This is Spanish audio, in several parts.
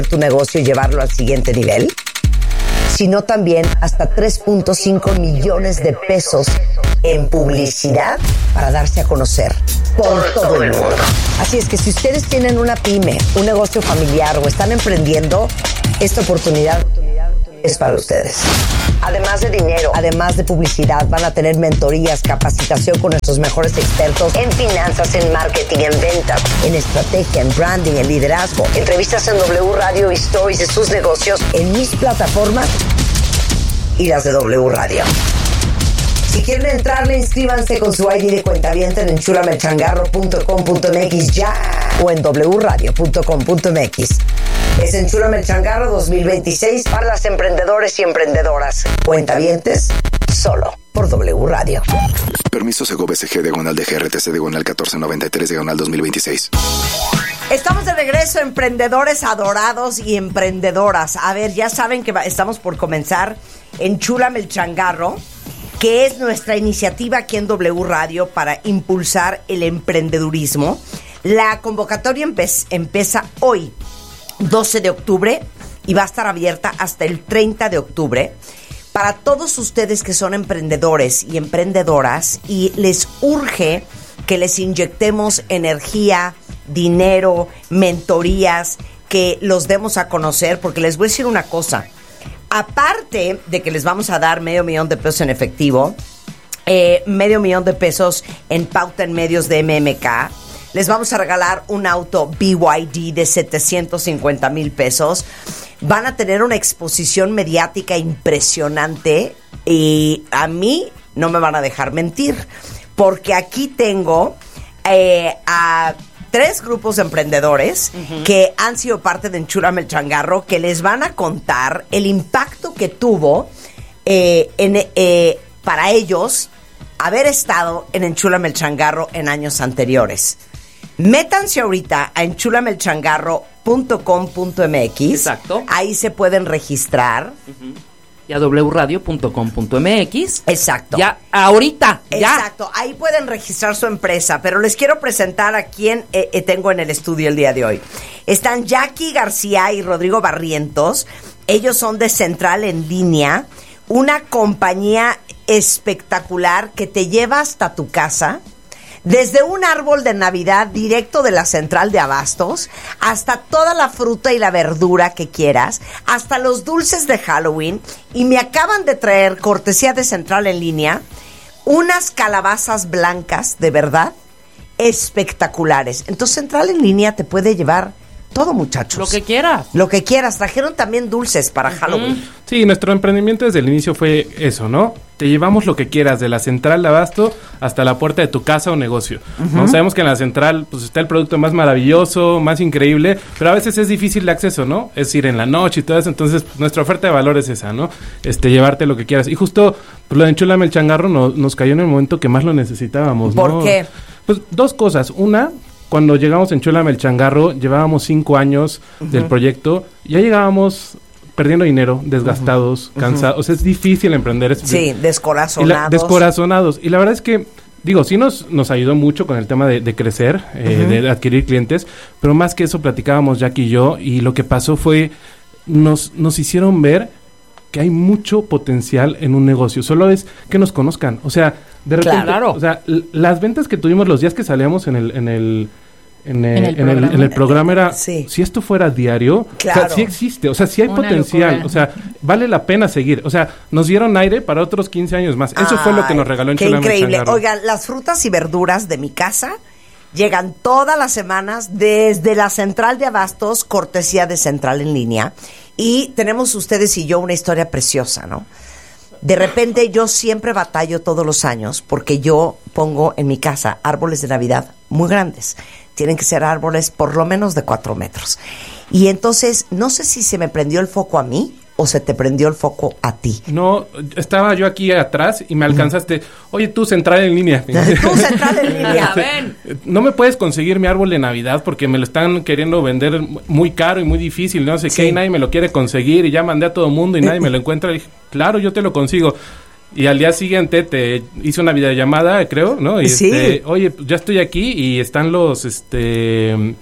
tu negocio y llevarlo al siguiente nivel, sino también hasta 3.5 millones de pesos en publicidad para darse a conocer por todo el mundo. Así es que si ustedes tienen una pyme, un negocio familiar o están emprendiendo, esta oportunidad es para ustedes. Además de dinero, además de publicidad, van a tener mentorías, capacitación con nuestros mejores expertos en finanzas, en marketing, en ventas, en estrategia, en branding, en liderazgo, entrevistas en W Radio y stories de sus negocios en mis plataformas y las de W Radio. Si quieren entrarle, inscríbanse con su ID de cuentaviente en enchulamelchangarro.com.mx ya o en wradio.com.mx. Es Enchúlame el Changarro 2026 para las emprendedores y emprendedoras. Cuentavientes, solo por W Radio. Permiso Segov SG /DGRTC /1493 /2026. Estamos de regreso, emprendedores adorados y emprendedoras. A ver, ya saben que estamos por comenzar Enchúlame el Changarro, que es nuestra iniciativa aquí en W Radio para impulsar el emprendedurismo. La convocatoria empieza hoy, 12 de octubre, y va a estar abierta hasta el 30 de octubre para todos ustedes que son emprendedores y emprendedoras y les urge que les inyectemos energía, dinero, mentorías, que los demos a conocer, porque les voy a decir una cosa. Aparte de que les vamos a dar $500,000 de pesos en efectivo, $500,000 de pesos en pauta en medios de MMK, les vamos a regalar un auto BYD de 750,000 pesos. Van a tener una exposición mediática impresionante y a mí no me van a dejar mentir, porque aquí tengo a 3 grupos de emprendedores que han sido parte de Enchúlame el Changarro, que les van a contar el impacto que tuvo para ellos haber estado en Enchúlame el Changarro en años anteriores. Métanse ahorita a enchulamelchangarro.com.mx. Exacto. Ahí se pueden registrar. Y a wradio.com.mx. Exacto. Ya, ahorita. Ya. Exacto. Ahí pueden registrar su empresa. Pero les quiero presentar a quien tengo en el estudio el día de hoy. Están Jackie García y Rodrigo Barrientos. Ellos son de Central en Línea, una compañía espectacular que te lleva hasta tu casa. Desde un árbol de Navidad directo de la central de abastos, hasta toda la fruta y la verdura que quieras, hasta los dulces de Halloween. Y me acaban de traer, cortesía de Central en Línea, unas calabazas blancas, de verdad, espectaculares. Entonces Central en Línea te puede llevar todo, muchachos. Lo que quieras. Lo que quieras. Trajeron también dulces para Halloween. Sí, nuestro emprendimiento desde el inicio fue eso, ¿no? Te llevamos lo que quieras, de la central de abasto hasta la puerta de tu casa o negocio. ¿No? Sabemos que en la central pues está el producto más maravilloso, más increíble, pero a veces es difícil de acceso, ¿no? Es ir en la noche y todo eso. Entonces, nuestra oferta de valor es esa, ¿no? Llevarte lo que quieras. Y justo, pues, lo de Enchúlame el Changarro nos cayó en el momento que más lo necesitábamos, ¿no? ¿Por qué? Pues 2 cosas. Una, cuando llegamos a Enchúlame el Changarro, llevábamos 5 años del proyecto, ya llegábamos perdiendo dinero, desgastados, cansados. O sea, es difícil emprender. Sí, descorazonados. Descorazonados. Y la verdad es que, digo, sí nos ayudó mucho con el tema de crecer, de adquirir clientes, pero más que eso platicábamos Jackie y yo, y lo que pasó fue, nos hicieron ver que hay mucho potencial en un negocio. Solo es que nos conozcan. O sea, de repente, claro. O sea, las ventas que tuvimos los días que salíamos en el programa era, sí. Si esto fuera diario, claro. O sea, sí existe, o sea, sí hay Una potencial, locura. o sea, vale la pena seguir, o sea, nos dieron aire para otros 15 años más. Eso fue lo que nos regaló Qué Enchúlame el increíble. Changarro. Oigan, las frutas y verduras de mi casa llegan todas las semanas desde la central de abastos, cortesía de Central en Línea. Y tenemos ustedes y yo una historia preciosa, ¿no? De repente yo siempre batallo todos los años porque yo pongo en mi casa árboles de Navidad muy grandes. Tienen que ser árboles por lo menos de 4 metros. Y entonces, no sé si se me prendió el foco a mí o se te prendió el foco a ti. No, estaba yo aquí atrás y me alcanzaste. Oye, tú, Central en Línea. Tú, Central en Línea. Ven. No me puedes conseguir mi árbol de Navidad porque me lo están queriendo vender muy caro y muy difícil, no sé Sí. qué, y nadie me lo quiere conseguir, y ya mandé a todo mundo y nadie me lo encuentra. Y dije, claro, yo te lo consigo. Y al día siguiente te hice una videollamada, creo, ¿no? Y Sí. oye, pues ya estoy aquí y están los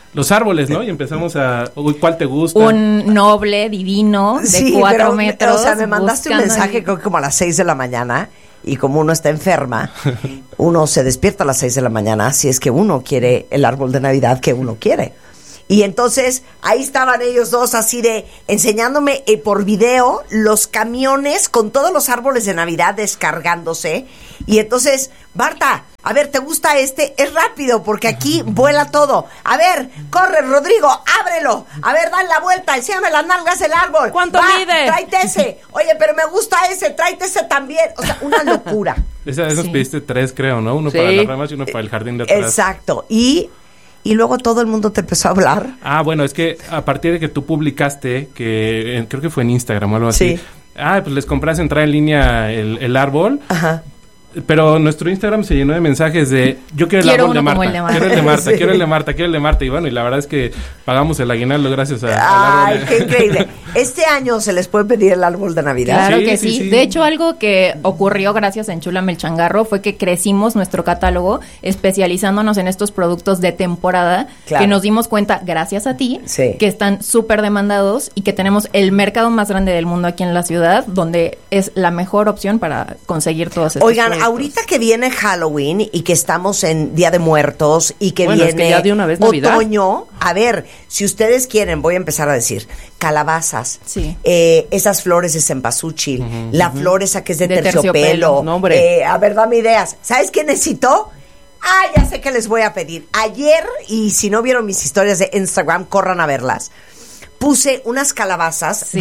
los árboles, ¿no? Y empezamos a, uy, ¿cuál te gusta? Un noble divino de 4 metros. O sea, me mandaste un mensaje creo que como a las 6 de la mañana y como uno está enferma, uno se despierta a las 6 de la mañana si es que uno quiere el árbol de Navidad que uno quiere. Y entonces ahí estaban ellos dos así de enseñándome por video los camiones con todos los árboles de Navidad descargándose. Y entonces, Marta, a ver, ¿te gusta este? Es rápido porque aquí vuela todo. A ver, corre, Rodrigo, ábrelo. A ver, dale la vuelta, enséñame las nalgas del árbol. ¿Cuánto mide? Tráete ese. Oye, pero me gusta ese, tráete ese también. O sea, una locura. Esa vez nos pediste 3, creo, ¿no? Uno para las ramas y uno para el jardín de atrás. Exacto. Y luego todo el mundo te empezó a hablar. Ah, bueno, es que a partir de que tú publicaste, que creo que fue en Instagram o algo así. Sí. Pues les compras entrar en línea el árbol. Ajá. Pero nuestro Instagram se llenó de mensajes de yo quiero el árbol de Marta, quiero el de Marta, quiero el de Marta, quiero el de Marta. Y bueno, y la verdad es que pagamos el aguinaldo gracias al árbol. Ay, qué increíble. Este año se les puede pedir el árbol de Navidad. Claro Sí, que sí, sí. sí. De hecho, algo que ocurrió gracias a Enchúlame el Changarro fue que crecimos nuestro catálogo especializándonos en estos productos de temporada, Claro. que nos dimos cuenta, gracias a ti, Sí. que están súper demandados y que tenemos el mercado más grande del mundo aquí en la ciudad, donde es la mejor opción para conseguir todos estos Oigan, productos. ahorita que viene Halloween y que estamos en Día de Muertos y que Bueno, es viene que ya de una vez Navidad. otoño, a ver, si ustedes quieren, voy a empezar a decir, calabazas, Sí. esas flores de cempasúchil, la flor esa que es de De terciopelo, terciopelo. No, hombre. a ver, dame ideas. ¿Sabes qué necesito? Ya sé que les voy a pedir. Ayer, y si no vieron mis historias de Instagram, corran a verlas. Puse unas calabazas Sí.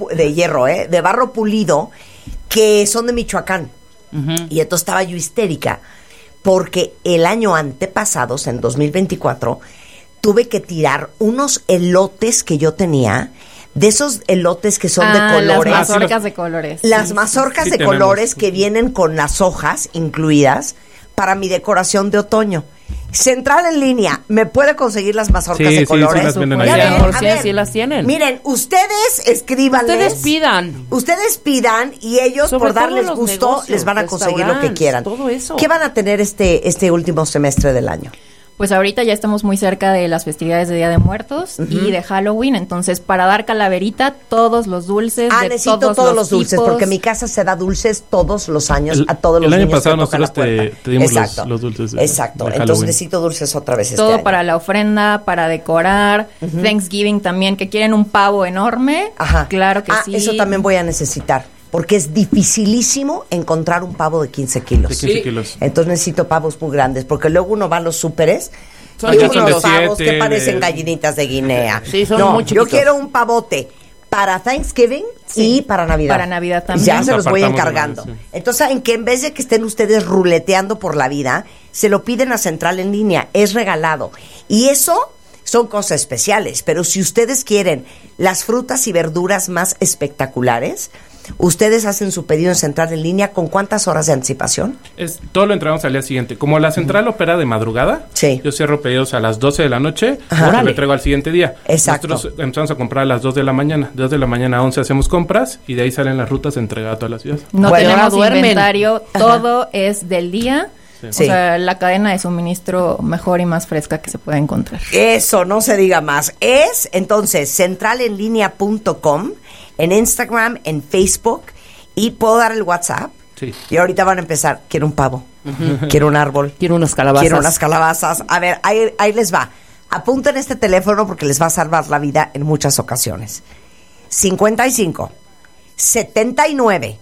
de barro pulido, que son de Michoacán. Y entonces estaba yo histérica porque el año antepasado, en 2024, tuve que tirar unos elotes que yo tenía, de esos elotes que son de colores. Las mazorcas de colores. Las Sí. mazorcas Sí de tenemos. colores que vienen con las hojas incluidas para mi decoración de otoño. Central en línea, ¿me puede conseguir las mazorcas Sí, de sí, colores? sí las venden Ya allá. ven, Por a si ver, sí las tienen. Miren, ustedes escríbanles. Ustedes pidan. Ustedes pidan y ellos, Sobre por darles todo los gusto, negocios, les van a conseguir lo que restaurantes, quieran. todo eso. ¿Qué van a tener este último semestre del año? Pues ahorita ya estamos muy cerca de las festividades de Día de Muertos y de Halloween, entonces para dar calaverita, todos los dulces de Necesito todos los dulces, tipos. porque en mi casa se da dulces todos los años a todos los el año niños pasado que tocan la nosotros puerta. te dimos Exacto, los dulces de exacto. Halloween. Entonces necesito dulces otra vez todo este año. para la ofrenda, para decorar, Thanksgiving también, que quieren un pavo enorme. Ajá. Claro que sí. Eso también voy a necesitar, porque es dificilísimo encontrar un pavo de 15 kilos. De 15 kilos. Entonces necesito pavos muy grandes, porque luego uno va a los súperes Son y chiquitos. unos Son de pavos que 7, parecen de- gallinitas de Guinea. Sí, son no, muy yo chiquitos. quiero un pavote para Thanksgiving y para Navidad. Para Navidad también. Ya se los voy Apartamos encargando. una vez, sí. Entonces, ¿saben qué? En vez de que estén ustedes ruleteando por la vida, se lo piden a Central en línea. Es regalado. Y eso son cosas especiales. Pero si ustedes quieren las frutas y verduras más espectaculares, ustedes hacen su pedido en Central en línea. ¿Con cuántas horas de anticipación? Todo lo entregamos al día siguiente. Como la central opera de madrugada, Sí. yo cierro pedidos a las 12 de la noche, Ajá. lo Órale. entrego al siguiente día. Exacto. Nosotros empezamos a comprar a las 2 de la mañana. De 2 de la mañana a 11 hacemos compras y de ahí salen las rutas entregadas a toda la ciudad. No Bueno, tenemos ahora duermen. inventario, todo es del día. Sí. O sea, la cadena de suministro mejor y más fresca que se pueda encontrar. Eso, no se diga más. Es, entonces, centralenlinea.com, en Instagram, en Facebook, y puedo dar el WhatsApp. Sí. Y ahorita van a empezar, quiero un pavo, quiero un árbol, Quiero unas calabazas. quiero unas calabazas. A ver, ahí les va. Apunten este teléfono porque les va a salvar la vida en muchas ocasiones. 55 79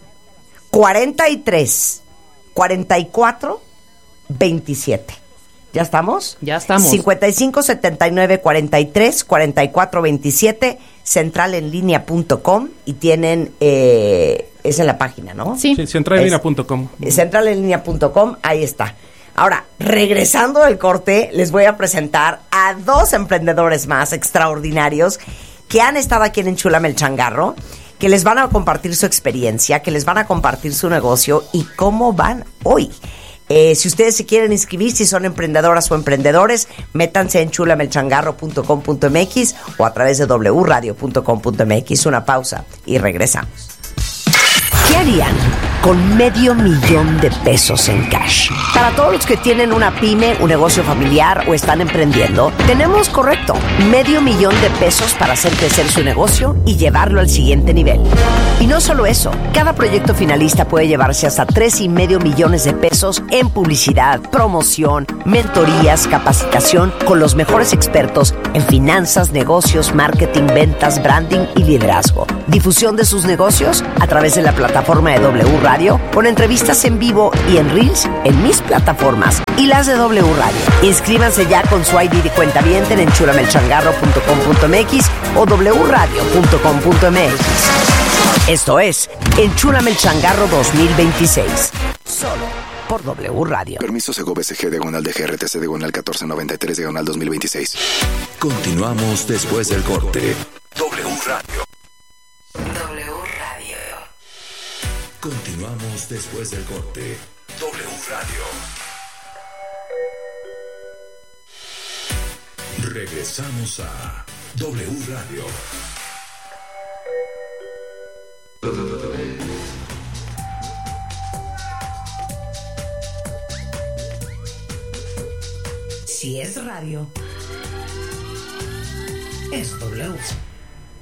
43 44 27. ¿Ya estamos? Ya estamos. 55 79 43 44 27, centralenlinea.com, y tienen es en la página, ¿no? Sí. Sí, centralenlinea.com. Centralenlinea.com, ahí está. Ahora, regresando del corte, les voy a presentar a dos emprendedores más extraordinarios que han estado aquí en Enchúlame el Changarro, que les van a compartir su experiencia, que les van a compartir su negocio y cómo van hoy. Si ustedes se quieren inscribir, si son emprendedoras o emprendedores, métanse en chulamelchangarro.com.mx o a través de wradio.com.mx. Una pausa y regresamos. ¿Qué harían con $500,000 en cash. Para todos los que tienen una pyme, un negocio familiar o están emprendiendo, tenemos correcto $500,000 para hacer crecer su negocio y llevarlo al siguiente nivel. Y no solo eso, cada proyecto finalista puede llevarse hasta $3.5 millones en publicidad, promoción, mentorías, capacitación con los mejores expertos en finanzas, negocios, marketing, ventas, branding y liderazgo. Difusión de sus negocios a través de la plataforma de W Radio, con entrevistas en vivo y en Reels en mis plataformas y las de W Radio. Inscríbanse ya con su ID de cuentaviente en enchulamelchangarro.com.mx o wradio.com.mx. Esto es Enchúlame el Changarro 2026. Solo por W Radio. Permiso Segov SG /DGRTC /1493 /2026. Continuamos después del corte. W Radio. W Radio. Continuamos después del corte. W Radio. Regresamos a W Radio. Si es radio, es W.